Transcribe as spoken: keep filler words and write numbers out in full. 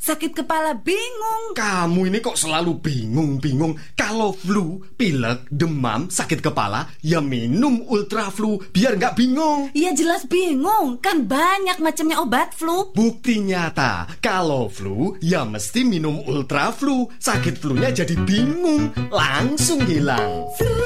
sakit kepala bingung. Kamu ini kok selalu bingung-bingung. Kalau flu, pilek, demam, sakit kepala, ya minum Ultra Flu biar nggak bingung. Ya jelas bingung, kan banyak macamnya obat flu. Bukti nyata, kalau flu, ya mesti minum Ultra Flu. Sakit flunya jadi bingung, langsung hilang. Flu